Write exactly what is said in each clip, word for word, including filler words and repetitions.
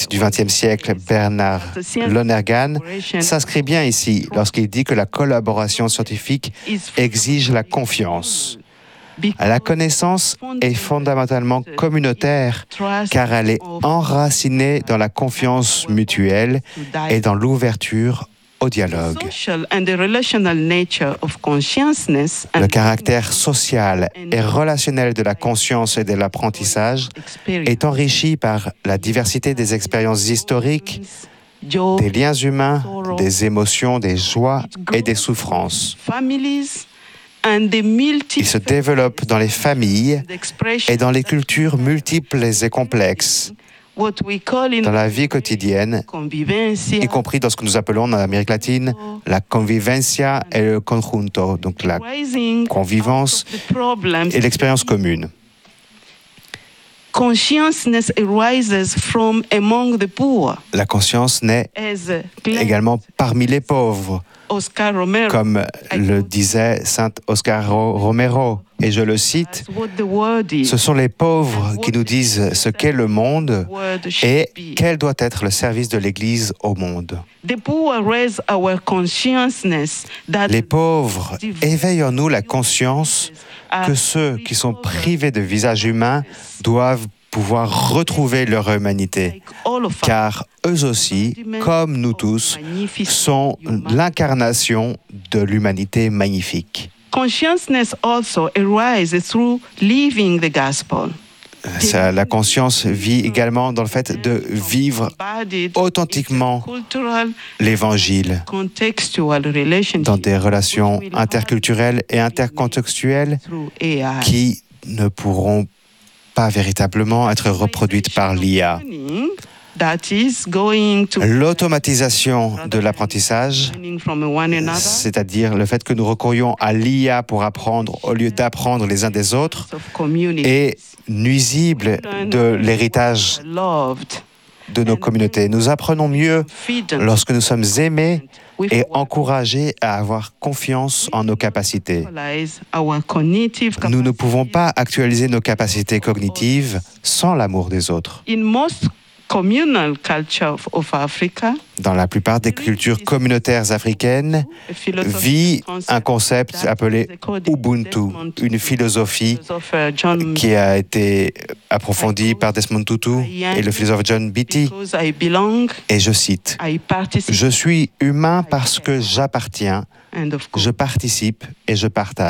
du vingtième siècle, Bernard Lonergan, s'inscrit bien ici lorsqu'il dit que la collaboration scientifique exige la confiance. La connaissance est fondamentalement communautaire car elle est enracinée dans la confiance mutuelle et dans l'ouverture au dialogue. Le caractère social et relationnel de la conscience et de l'apprentissage est enrichi par la diversité des expériences historiques, des liens humains, des émotions, des joies et des souffrances. Il se développe dans les familles et dans les cultures multiples et complexes, dans la vie quotidienne, y compris dans ce que nous appelons dans l'Amérique latine la convivencia et le conjunto, donc la convivence et l'expérience commune. La conscience naît également parmi les pauvres, comme le disait saint Oscar Romero, et je le cite, « Ce sont les pauvres qui nous disent ce qu'est le monde et quel doit être le service de l'Église au monde. » Les pauvres éveillent en nous la conscience que ceux qui sont privés de visage humain doivent pouvoir retrouver leur humanité, car eux aussi, comme nous tous, sont l'incarnation de l'humanité magnifique. Ça, la conscience vit également dans le fait de vivre authentiquement l'Évangile dans des relations interculturelles et intercontextuelles qui ne pourront pas véritablement être reproduites par l'I A. L'automatisation de l'apprentissage, c'est-à-dire le fait que nous recourions à l'I A pour apprendre au lieu d'apprendre les uns des autres, est nuisible de l'héritage de nos communautés. Nous apprenons mieux lorsque nous sommes aimés et encouragés à avoir confiance en nos capacités. Nous ne pouvons pas actualiser nos capacités cognitives sans l'amour des autres. Dans la plupart des cultures communautaires africaines, vit un concept appelé Ubuntu, une philosophie qui a été approfondie par Desmond Tutu et le philosophe John Beatty. Et je cite, « Je suis humain parce que j'appartiens, je participe et je partage. »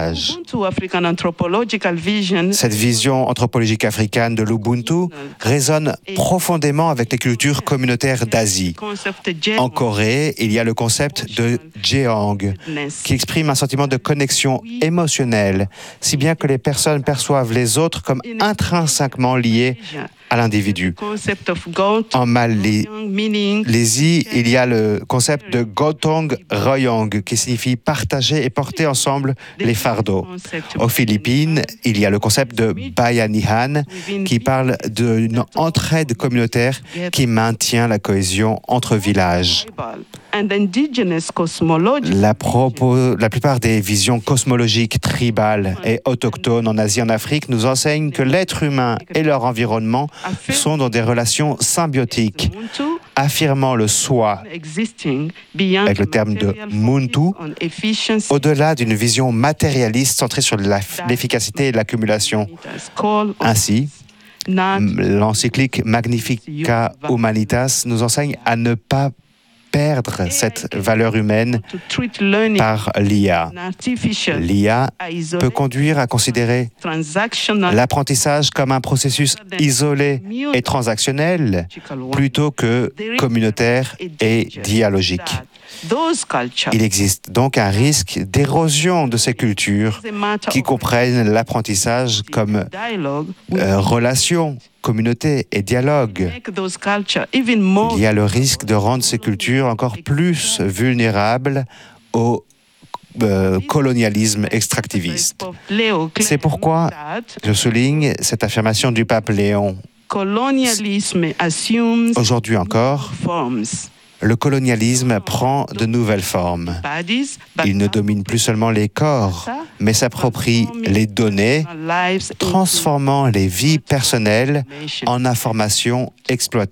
Cette vision anthropologique africaine de l'Ubuntu résonne profondément avec les cultures communautaires d'Asie. En Corée, il y a le concept de Jeong, qui exprime un sentiment de connexion émotionnelle, si bien que les personnes perçoivent les autres comme intrinsèquement liés à l'individu. En Malaisie, il y a le concept de Gotong Royong, qui signifie partager et porter ensemble les fardeaux. Aux Philippines, il y a le concept de Bayanihan, qui parle d'une entraide communautaire qui maintient la cohésion entre villages. La, propos, la plupart des visions cosmologiques, tribales et autochtones en Asie et en Afrique nous enseignent que l'être humain et leur environnement sont dans des relations symbiotiques, affirmant le soi, avec le terme de Muntu, au-delà d'une vision matérialiste centrée sur l'efficacité et l'accumulation. Ainsi, l'encyclique Magnificat Humanitas nous enseigne à ne pas perdre cette valeur humaine par l'I A. L'I A peut conduire à considérer l'apprentissage comme un processus isolé et transactionnel plutôt que communautaire et dialogique. Il existe donc un risque d'érosion de ces cultures qui comprennent l'apprentissage comme euh, relation, communauté et dialogue. Il y a le risque de rendre ces cultures encore plus vulnérables au euh, colonialisme extractiviste. C'est pourquoi je souligne cette affirmation du pape Léon. Aujourd'hui encore, le colonialisme prend de nouvelles formes. Il ne domine plus seulement les corps, mais s'approprie les données, transformant les vies personnelles en informations exploitables.